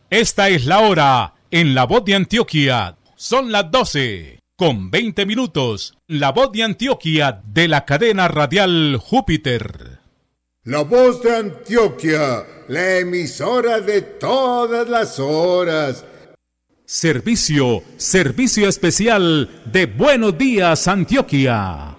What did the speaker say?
Esta es la hora en La Voz de Antioquia. Son las 12:20. La Voz de Antioquia de la cadena radial Júpiter. La Voz de Antioquia, la emisora de todas las horas. Servicio especial de Buenos Días Antioquia.